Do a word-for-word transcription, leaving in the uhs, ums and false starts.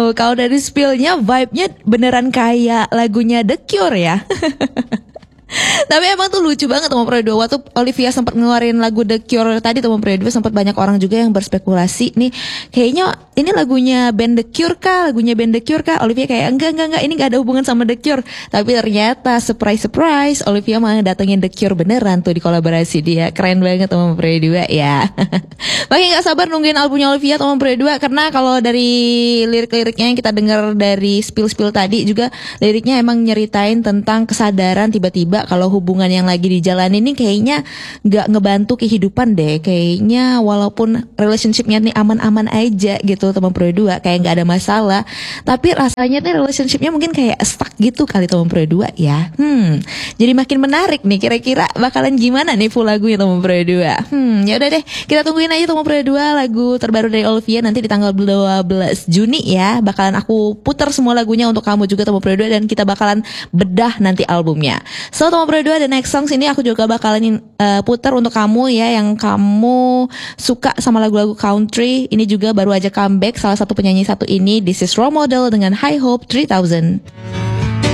Kalau dari spill-nya, vibe-nya beneran kayak lagunya The Cure ya. Tapi emang tuh lucu banget teman Pro dua. Waktu Olivia sempat ngeluarin lagu The Cure tadi, teman Pro dua sempat banyak orang juga yang berspekulasi nih, kayaknya ini lagunya band The Cure kah? Lagunya band The Cure kah? Olivia kayak enggak enggak enggak, ini enggak ada hubungan sama The Cure. Tapi ternyata surprise surprise, Olivia malah datengin The Cure beneran tuh di kolaborasi dia. Keren banget teman Pro dua ya. Makin gak sabar nungguin albumnya Olivia teman Pro dua, karena kalau dari lirik-liriknya yang kita dengar dari spill-spill tadi juga, liriknya emang nyeritain tentang kesadaran tiba-tiba kalau hubungan yang lagi dijalani ini kayaknya gak ngebantu kehidupan deh. Kayaknya walaupun relationshipnya nih aman-aman aja gitu teman Pro dua, kayak gak ada masalah, tapi rasanya nih relationshipnya mungkin kayak stuck gitu kali teman Pro dua ya. Hmm, jadi makin menarik nih, kira-kira bakalan gimana nih full lagunya teman Pro dua. Hmm, ya udah deh, kita tungguin aja teman Pro dua lagu terbaru dari Olivia nanti di tanggal dua belas Juni ya. Bakalan aku putar semua lagunya untuk kamu juga teman Pro dua, dan kita bakalan bedah nanti albumnya. So teman Pro dua, the next songs ini aku juga bakalan uh, putar untuk kamu ya, yang kamu suka sama lagu-lagu country. Ini juga baru aja comeback salah satu penyanyi satu ini, This Is Role Model dengan High Hope three thousand.